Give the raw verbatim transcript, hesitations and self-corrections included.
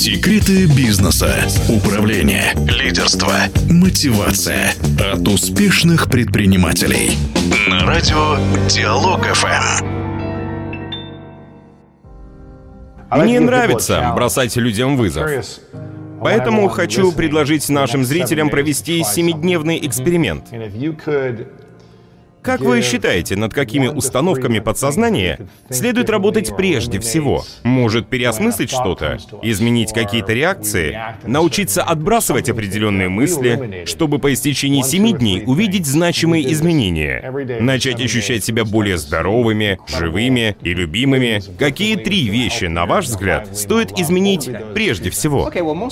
Секреты бизнеса, управления, лидерства, мотивация от успешных предпринимателей. На радио Диалог эф эм. Мне нравится бросать людям вызов. Поэтому хочу предложить нашим зрителям провести семидневный эксперимент. Как вы считаете, над какими установками подсознания следует работать прежде всего? Может, переосмыслить что-то, изменить какие-то реакции, научиться отбрасывать определенные мысли, чтобы по истечении семи дней увидеть значимые изменения, начать ощущать себя более здоровыми, живыми и любимыми? Какие три вещи, на ваш взгляд, стоит изменить прежде всего?